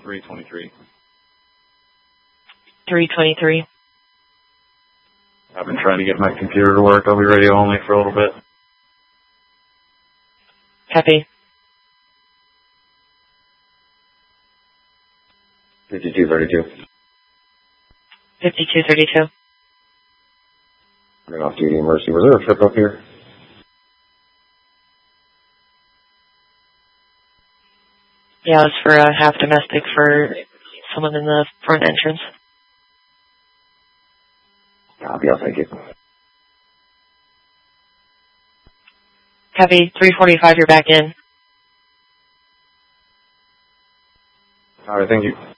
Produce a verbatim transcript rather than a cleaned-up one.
three twenty-three. three twenty-three. I've been trying to get my computer to work. I'll be radio only for a little bit. Copy. fifty-two thirty-two. fifty-two thirty-two. Running off duty emergency reserve trip up here. Yeah, it's for uh, half domestic for someone in the front entrance. Copy, I'll take it. Copy, three forty-five, you're back in. Alright, thank you.